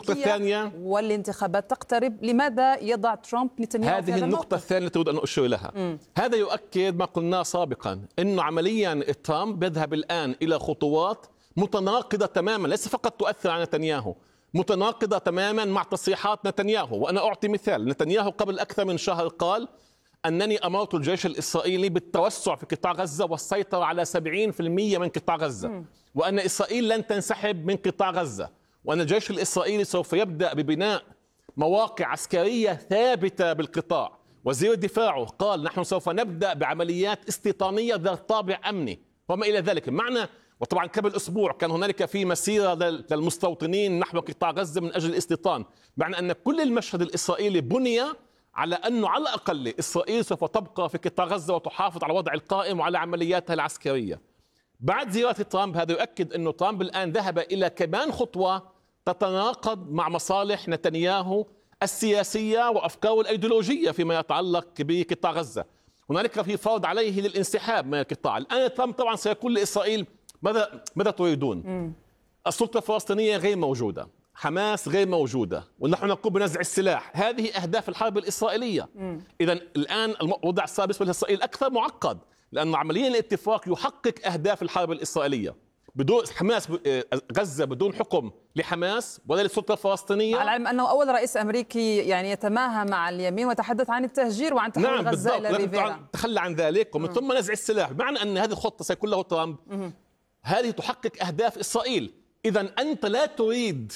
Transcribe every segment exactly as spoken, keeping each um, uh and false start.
الثانية والانتخابات تقترب، لماذا يضع ترامب نتنياهو هذه النقطة الثانية التي أريد أن أشير لها. م. هذا يؤكد ما قلناه سابقا، أنه عمليا ترامب يذهب الآن إلى خطوات متناقضة تماما، ليس فقط تؤثر على نتنياهو، متناقضة تماما مع تصريحات نتنياهو. وأنا أعطي مثال، نتنياهو قبل أكثر من شهر قال أنني أمرت الجيش الإسرائيلي بالتوسع في قطاع غزة والسيطرة على سبعين بالمئة من قطاع غزة، م. وأن إسرائيل لن تنسحب من قطاع غزة، وأن الجيش الإسرائيلي سوف يبدأ ببناء مواقع عسكرية ثابتة بالقطاع. وزير الدفاع قال نحن سوف نبدأ بعمليات استيطانية ذات طابع أمني وما إلى ذلك. معنى وطبعا قبل أسبوع كان هنالك في مسيرة للمستوطنين نحو قطاع غزة من أجل الاستيطان، معنى أن كل المشهد الإسرائيلي بني على أنه على الأقل إسرائيل سوف تبقى في قطاع غزة وتحافظ على الوضع القائم وعلى عملياتها العسكرية. بعد زيارة ترامب هذا يؤكد أنه ترامب الآن ذهب إلى كمان خطوة تتناقض مع مصالح نتنياهو السياسية وأفكاره الأيديولوجية فيما يتعلق بقطاع غزة. هنالك في فرض عليه للانسحاب من القطاع. الآن ترامب طبعا سيقول لإسرائيل ماذا ماذا تريدون؟ م. السلطة الفلسطينية غير موجودة، حماس غير موجودة، ونحن نقوم بنزع السلاح. هذه أهداف الحرب الإسرائيلية. إذا الآن الوضع الصار بالنسبة لإسرائيل أكثر معقد، لأن عمليا الاتفاق يحقق أهداف الحرب الإسرائيلية. بدون حماس غزة بدون حكم لحماس ولا للسلطة الفلسطينية. على العلم أنه أول رئيس أمريكي يعني يتماهى مع اليمين وتحدث عن التهجير وعن تحويل نعم غزة إلى ريفيرا. تخلى عن ذلك ومن ثم نزع السلاح، بمعنى أن هذه الخطة سيكون له ترامب هذه تحقق أهداف إسرائيل. إذا أنت لا تريد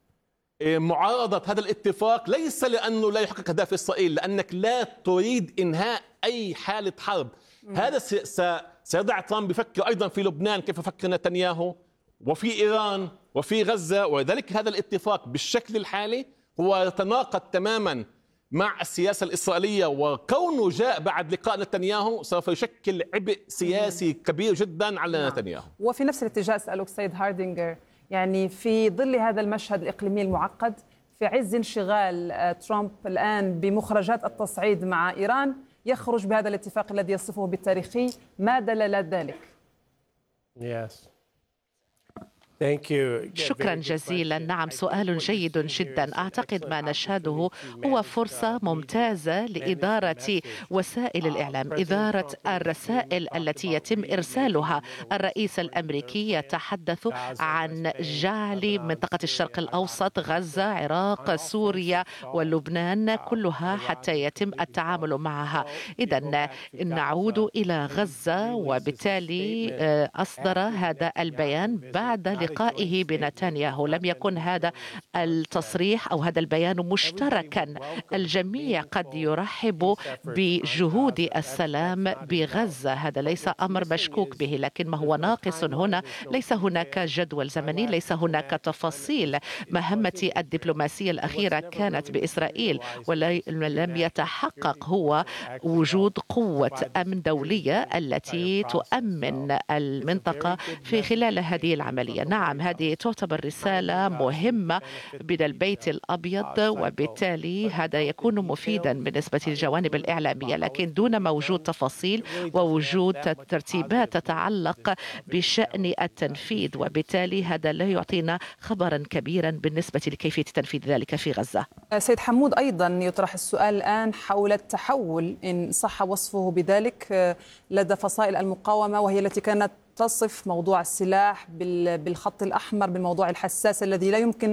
معارضة هذا الاتفاق ليس لأنه لا يحقق أهداف إسرائيل، لأنك لا تريد إنهاء أي حالة حرب. مم. هذا سيضع ترامب يفكر أيضا في لبنان كيف يفكر نتنياهو، وفي إيران وفي غزة، ولذلك هذا الاتفاق بالشكل الحالي هو يتناقض تماما مع السياسة الإسرائيلية، وكونه جاء بعد لقاء نتنياهو سوف يشكل عبء سياسي كبير جدا على نعم. نتنياهو. وفي نفس الاتجاه أسألك سيد هاردينجر، يعني في ظل هذا المشهد الإقليمي المعقد، في عز انشغال ترامب الآن بمخرجات التصعيد مع إيران، يخرج بهذا الاتفاق الذي يصفه بالتاريخي، ما دلالات ذلك؟ yes. شكرا جزيلا. نعم، سؤال جيد جدا. أعتقد ما نشهده هو فرصة ممتازة لإدارة وسائل الإعلام، إدارة الرسائل التي يتم إرسالها. الرئيس الأمريكي يتحدث عن جعل منطقة الشرق الأوسط، غزة، عراق، سوريا ولبنان كلها حتى يتم التعامل معها. إذن نعود إلى غزة، وبالتالي أصدر هذا البيان بعد لقائه بنتنياهو. لم يكن هذا التصريح أو هذا البيان مشتركا. الجميع قد يرحب بجهود السلام بغزة، هذا ليس أمر مشكوك به، لكن ما هو ناقص هنا ليس هناك جدول زمني، ليس هناك تفاصيل. مهمة الدبلوماسية الأخيرة كانت بإسرائيل، ولم يتحقق هو وجود قوة أمن دولية التي تؤمن المنطقة في خلال هذه العملية. نعم، هذه تعتبر رسالة مهمة من البيت الأبيض، وبالتالي هذا يكون مفيدا بالنسبة للجوانب الإعلامية، لكن دون وجود تفاصيل ووجود ترتيبات تتعلق بشأن التنفيذ، وبالتالي هذا لا يعطينا خبرا كبيرا بالنسبة لكيفية تنفيذ ذلك في غزة. سيد حمود، أيضا يطرح السؤال الآن حول التحول إن صح وصفه بذلك لدى فصائل المقاومة، وهي التي كانت تصف موضوع السلاح بالخط الأحمر، بالموضوع الحساس الذي لا يمكن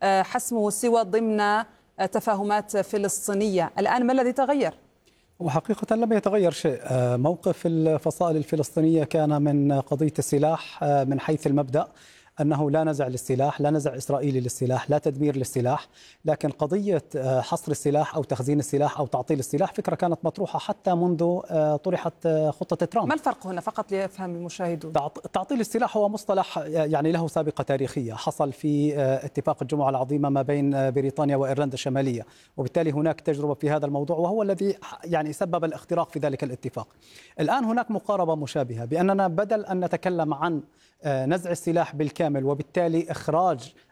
حسمه سوى ضمن تفاهمات فلسطينية. الآن ما الذي تغير؟ وحقيقة لم يتغير شيء. موقف الفصائل الفلسطينية كان من قضية السلاح من حيث المبدأ، أنه لا نزع للسلاح، لا نزع إسرائيلي للسلاح، لا تدمير للسلاح. لكن قضية حصر السلاح أو تخزين السلاح أو تعطيل السلاح فكرة كانت مطروحة حتى منذ طرحت خطة ترامب. ما الفرق هنا فقط ليفهم المشاهدون؟ تعطيل السلاح هو مصطلح يعني له سابقة تاريخية، حصل في اتفاق الجمعة العظيمة ما بين بريطانيا وإيرلندا الشمالية، وبالتالي هناك تجربة في هذا الموضوع، وهو الذي يعني سبب الاختراق في ذلك الاتفاق. الآن هناك مقاربة مشابهة، بأننا بدل أن نتكلم عن نزع السلاح بالكامل وبالتالي إخراج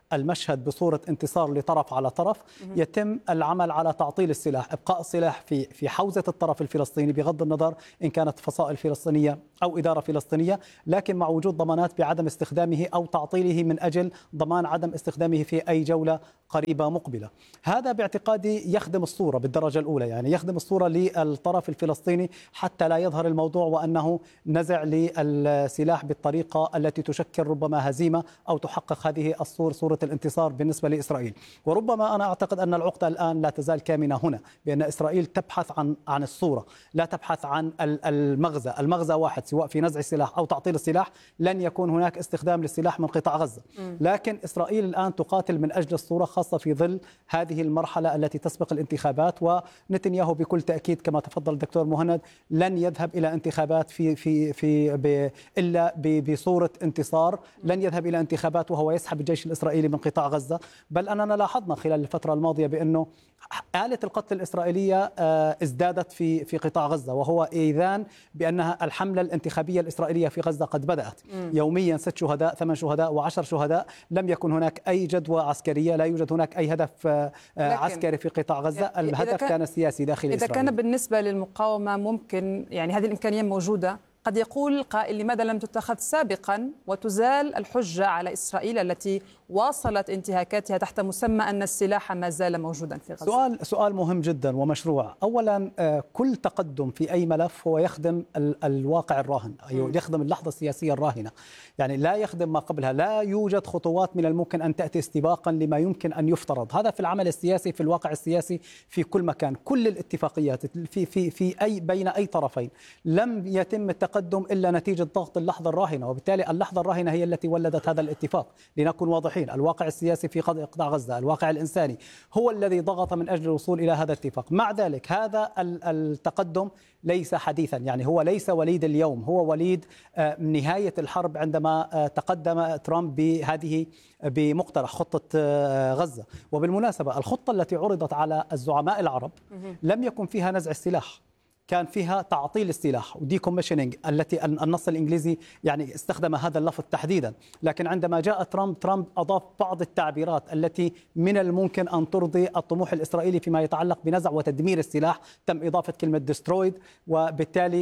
المشهد بصورة انتصار لطرف على طرف، يتم العمل على تعطيل السلاح، إبقاء السلاح في في حوزة الطرف الفلسطيني بغض النظر إن كانت فصائل فلسطينية أو إدارة فلسطينية، لكن مع وجود ضمانات بعدم استخدامه أو تعطيله من أجل ضمان عدم استخدامه في أي جولة قريبة مقبلة. هذا باعتقادي يخدم الصورة بالدرجة الأولى، يعني يخدم الصورة للطرف الفلسطيني حتى لا يظهر الموضوع وأنه نزع للسلاح بالطريقة التي تشكل ربما هزيمة أو تحقق هذه الصورة صورة الانتصار بالنسبة لإسرائيل. وربما أنا أعتقد أن العقدة الآن لا تزال كامنة هنا، بأن إسرائيل تبحث عن عن الصورة، لا تبحث عن المغزى. المغزى واحد، سواء في نزع السلاح أو تعطيل السلاح، لن يكون هناك استخدام للسلاح من قطاع غزة. لكن إسرائيل الآن تقاتل من أجل الصورة، خاصة في ظل هذه المرحلة التي تسبق الانتخابات، ونتنياهو بكل تأكيد كما تفضل الدكتور مهند لن يذهب إلى انتخابات في في في ب إلا بصورة انتصار، لن يذهب إلى انتخابات وهو يسحب الجيش الإسرائيلي من قطاع غزة. بل أننا لاحظنا خلال الفترة الماضية بأنه آلة القتل الإسرائيلية ازدادت في في قطاع غزة، وهو إيذان بأنها الحملة الانتخابية الإسرائيلية في غزة قد بدأت. يوميا ست شهداء، ثمان شهداء، وعشر شهداء، لم يكن هناك أي جدوى عسكرية، لا يوجد هناك أي هدف عسكري في قطاع غزة. الهدف كان, كان سياسي داخل إذا إسرائيل. كان بالنسبة للمقاومة ممكن، يعني هذه الإمكانية موجودة، قد يقول قائل لماذا لم تتخذ سابقا وتزال الحجة على إسرائيل التي واصلت انتهاكاتها تحت مسمى أن السلاح ما زال موجودا في غزة؟ سؤال سؤال مهم جدا ومشروع. أولا، كل تقدم في أي ملف هو يخدم الواقع الراهن، يخدم اللحظة السياسية الراهنة، يعني لا يخدم ما قبلها. لا يوجد خطوات من الممكن أن تأتي استباقا لما يمكن أن يفترض. هذا في العمل السياسي، في الواقع السياسي في كل مكان. كل الاتفاقيات في في في أي بين أي طرفين لم يتم التقدم إلا نتيجة ضغط اللحظة الراهنة، وبالتالي اللحظة الراهنة هي التي ولدت هذا الاتفاق. لنكن واضحين، الواقع السياسي في قطاع غزة، الواقع الإنساني هو الذي ضغط من أجل الوصول إلى هذا الاتفاق. مع ذلك هذا التقدم ليس حديثا، يعني هو ليس وليد اليوم، هو وليد نهاية الحرب عندما تقدم ترامب بهذه بمقترح خطة غزة. وبالمناسبة الخطة التي عرضت على الزعماء العرب لم يكن فيها نزع السلاح، كان فيها تعطيل السلاح وديكوميشنينج، التي النص الإنجليزي يعني استخدم هذا اللفظ تحديدا. لكن عندما جاء ترامب ترامب أضاف بعض التعبيرات التي من الممكن أن ترضي الطموح الإسرائيلي فيما يتعلق بنزع وتدمير السلاح. تم إضافة كلمة destroyed، وبالتالي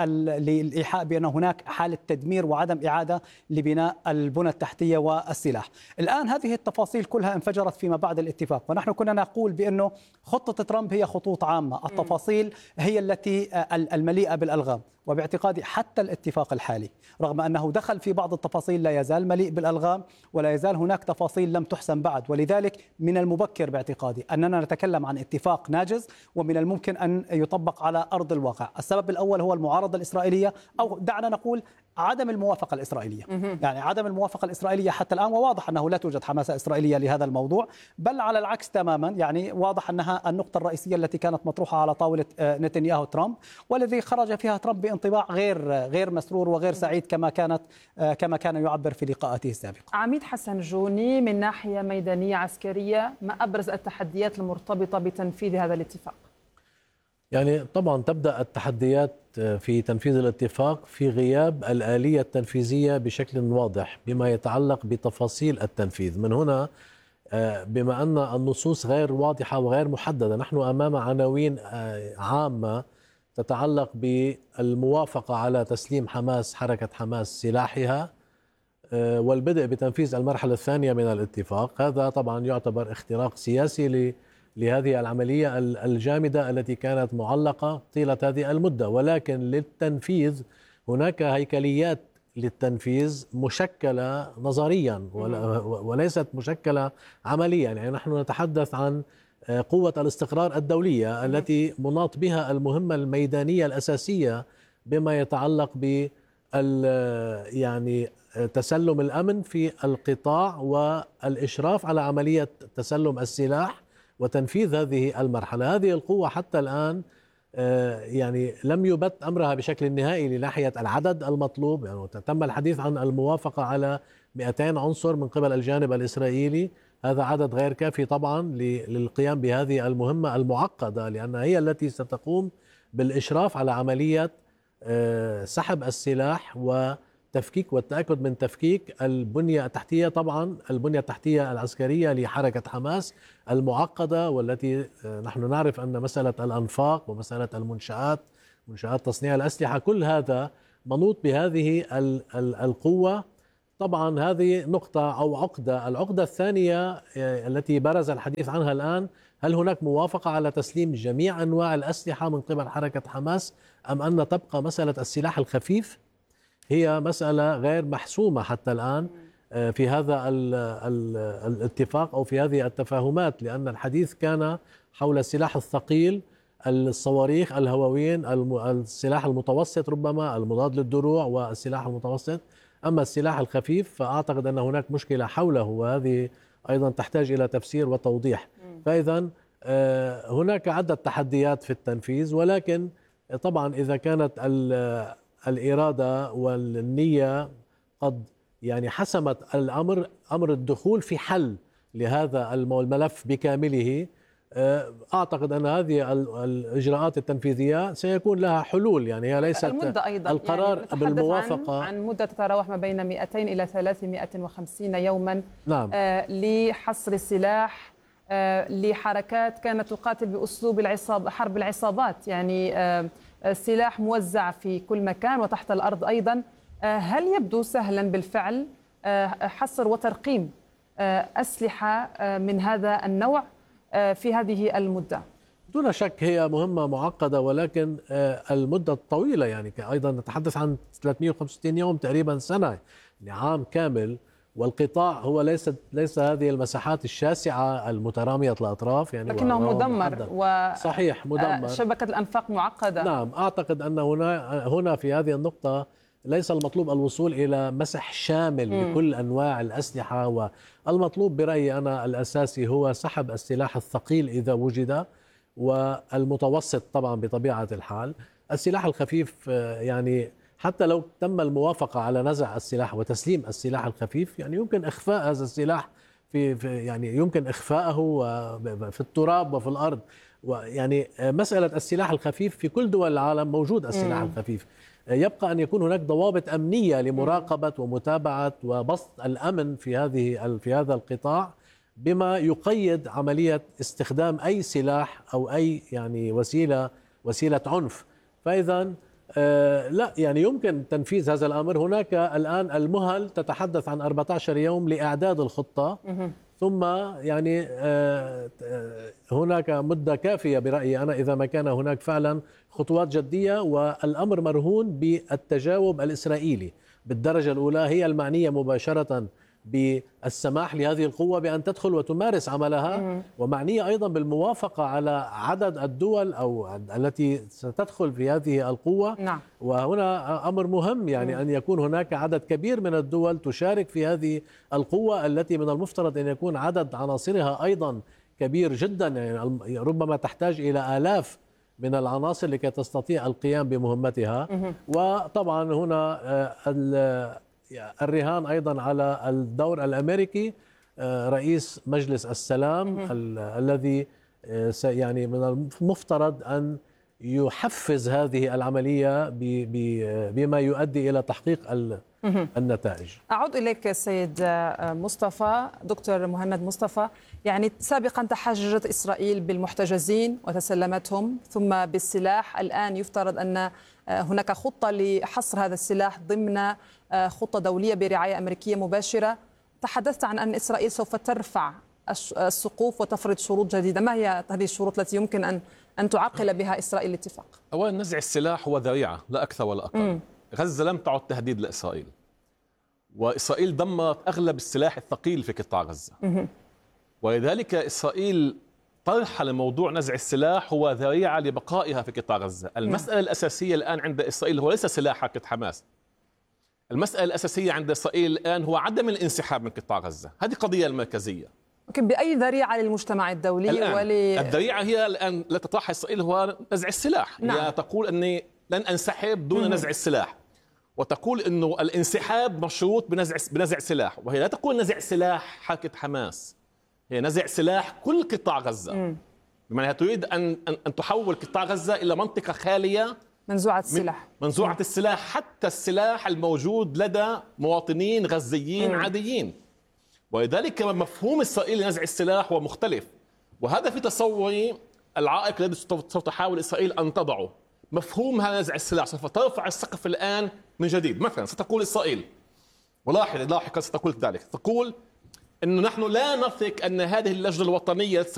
للإيحاء بأن هناك حالة تدمير وعدم إعادة لبناء البنى التحتية والسلاح. الآن هذه التفاصيل كلها انفجرت فيما بعد الاتفاق، ونحن كنا نقول بأنه خطة ترامب هي خطوط عامة، التفاصيل هي التي المليئة بالألغام. وباعتقادي حتى الاتفاق الحالي رغم أنه دخل في بعض التفاصيل لا يزال مليء بالألغام، ولا يزال هناك تفاصيل لم تحسم بعد. ولذلك من المبكر باعتقادي أننا نتكلم عن اتفاق ناجز ومن الممكن أن يطبق على أرض الواقع. السبب الأول هو المعارضة الإسرائيلية، أو دعنا نقول عدم الموافقة الإسرائيلية. يعني عدم الموافقة الإسرائيلية حتى الآن، وواضح أنه لا توجد حماسة إسرائيلية لهذا الموضوع، بل على العكس تماما. يعني واضح أنها النقطة الرئيسية التي كانت مطروحة على طاولة نتنياهو ترامب، والذي خرج فيها ترامب بانطباع غير غير مسرور وغير سعيد كما كانت كما كان يعبر في لقاءاته السابقة. عميد حسن جوني، من ناحية ميدانية عسكرية، ما أبرز التحديات المرتبطة بتنفيذ هذا الاتفاق؟ يعني طبعا تبدأ التحديات في تنفيذ الاتفاق في غياب الآلية التنفيذية بشكل واضح بما يتعلق بتفاصيل التنفيذ. من هنا بما أن النصوص غير واضحة وغير محددة، نحن أمام عناوين عامة تتعلق بالموافقة على تسليم حماس حركة حماس سلاحها والبدء بتنفيذ المرحلة الثانية من الاتفاق. هذا طبعا يعتبر اختراق سياسي لهذه العملية الجامدة التي كانت معلقة طيلة هذه المدة، ولكن للتنفيذ هناك هيكليات للتنفيذ مشكلة نظريا وليست مشكلة عمليا. يعني نحن نتحدث عن قوة الاستقرار الدولية التي مناط بها المهمة الميدانية الأساسية بما يتعلق ب يعني تسلم الأمن في القطاع والإشراف على عملية تسلم السلاح وتنفيذ هذه المرحلة. هذه القوة حتى الآن يعني لم يبت أمرها بشكل نهائي لناحية العدد المطلوب. يعني تم الحديث عن الموافقة على مئتين عنصر من قبل الجانب الإسرائيلي، هذا عدد غير كافي طبعا للقيام بهذه المهمة المعقدة، لأنها هي التي ستقوم بالإشراف على عملية سحب السلاح تفكيك والتأكد من تفكيك البنية التحتية، طبعا البنية التحتية العسكرية لحركة حماس المعقدة، والتي نحن نعرف أن مسألة الأنفاق ومسألة المنشآت، منشآت تصنيع الأسلحة، كل هذا منوط بهذه القوة. طبعا هذه نقطة أو عقدة. العقدة الثانية التي برز الحديث عنها الآن، هل هناك موافقة على تسليم جميع أنواع الأسلحة من قبل حركة حماس، أم أن تبقى مسألة السلاح الخفيف هي مسألة غير محسومة حتى الآن في هذا ال ال الاتفاق أو في هذه التفاهمات، لأن الحديث كان حول السلاح الثقيل، الصواريخ، الهواوين، السلاح المتوسط ربما المضاد للدروع والسلاح المتوسط. أما السلاح الخفيف فأعتقد أن هناك مشكلة حوله، وهذه أيضا تحتاج إلى تفسير وتوضيح. فإذا هناك عدة تحديات في التنفيذ، ولكن طبعا إذا كانت الإرادة والنية قد يعني حسمت الأمر، أمر الدخول في حل لهذا الملف بكامله، أعتقد أن هذه الإجراءات التنفيذية سيكون لها حلول. يعني هي ليست المدة أيضا القرار يعني بالموافقة عن, عن مدة تتراوح ما بين مئتين إلى ثلاثمئة وخمسين يوما. نعم. آه لحصر السلاح آه لحركات كانت تقاتل بأسلوب العصاب حرب العصابات، يعني آه السلاح موزع في كل مكان وتحت الأرض أيضا. آه هل يبدو سهلا بالفعل آه حصر وترقيم آه أسلحة آه من هذا النوع في هذه المدة؟ دون شك هي مهمة معقدة، ولكن المدة الطويلة، يعني أيضا نتحدث عن ثلاثمئة وخمسة وستين يوم، تقريبا سنة، يعني عام كامل. والقطاع هو ليس ليس هذه المساحات الشاسعة المترامية الأطراف، يعني لكنه مدمر و صحيح مدمر، شبكة الأنفاق معقدة. نعم. أعتقد أن هنا هنا في هذه النقطة ليس المطلوب الوصول إلى مسح شامل م. لكل أنواع الأسلحة، والمطلوب برأيي أنا الأساسي هو سحب السلاح الثقيل إذا وجد، والمتوسط طبعا بطبيعة الحال. السلاح الخفيف يعني حتى لو تم الموافقة على نزع السلاح وتسليم السلاح الخفيف، يعني يمكن إخفاء هذا السلاح في, في يعني يمكن إخفاءه في التراب وفي الأرض. ويعني مسألة السلاح الخفيف في كل دول العالم موجود السلاح م. الخفيف. يبقى أن يكون هناك ضوابط أمنية لمراقبة ومتابعة وبسط الأمن في هذه في هذا القطاع، بما يقيد عملية استخدام أي سلاح أو أي يعني وسيلة وسيلة عنف. فإذا آه لا يعني يمكن تنفيذ هذا الأمر. هناك الآن المهل تتحدث عن أربعة عشر يوم لإعداد الخطة، ثم يعني آه هناك مدة كافية برأيي أنا إذا ما كان هناك فعلا خطوات جدية. والأمر مرهون بالتجاوب الإسرائيلي بالدرجة الأولى، هي المعنية مباشرة بالسماح لهذه القوة بأن تدخل وتمارس عملها، ومعنية أيضا بالموافقة على عدد الدول أو التي ستدخل في هذه القوة. نعم. وهنا أمر مهم، يعني مم. أن يكون هناك عدد كبير من الدول تشارك في هذه القوة التي من المفترض أن يكون عدد عناصرها أيضا كبير جدا، يعني ربما تحتاج إلى آلاف من العناصر لكي تستطيع القيام بمهمتها. مم. وطبعا هنا الرهان أيضا على الدور الأمريكي، رئيس مجلس السلام الذي يعني من المفترض أن يحفز هذه العملية بما يؤدي إلى تحقيق النتائج. أعود إليك سيد مصطفى، دكتور مهند مصطفى. يعني سابقا تحججت إسرائيل بالمحتجزين وتسلمتهم، ثم بالسلاح. الآن يفترض أن هناك خطة لحصر هذا السلاح ضمن خطة دولية برعاية أمريكية مباشرة. تحدثت عن أن إسرائيل سوف ترفع السقوف وتفرض شروط جديدة. ما هي هذه الشروط التي يمكن أن أن تعرقل بها إسرائيل الاتفاق؟ أولا، نزع السلاح هو ذريعة لا أكثر ولا أقل. م. غزة لم تعد تهديد لإسرائيل، وإسرائيل دمرت أغلب السلاح الثقيل في قطاع غزة. م. ولذلك إسرائيل طرح لموضوع نزع السلاح هو ذريعة لبقائها في قطاع غزة. المسألة الأساسية الآن عند إسرائيل هو ليس سلاح حركة حماس. المسألة الأساسية عند إسرائيل الآن هو عدم الانسحاب من قطاع غزة. هذه قضية المركزية. لكن بأي ذريعة للمجتمع الدولي؟ الآن ول... الذريعة هي الآن لا تطرحها إسرائيل هو نزع السلاح. نعم. هي تقول أني لن أنسحب دون م- نزع السلاح، وتقول أنه الانسحاب مشروط بنزع بنزع سلاح، وهي لا تقول نزع سلاح حركة حماس، هي نزع سلاح كل قطاع غزة. م- بمعنى تريد أن أن تحول قطاع غزة إلى منطقة خالية منزوعة السلاح منزوعة السلاح، حتى السلاح الموجود لدى مواطنين غزيين م. عاديين. ولذلك مفهوم إسرائيل لنزع السلاح هو مختلف، وهذا في تصوري العائق الذي سوف تحاول إسرائيل أن تضعه. مفهوم هذا نزع السلاح سوف ترفع السقف الآن من جديد. مثلا ستقول إسرائيل، ولاحظ لاحقا ستقول ذلك، تقول أنه نحن لا نثق أن هذه اللجنة الوطنية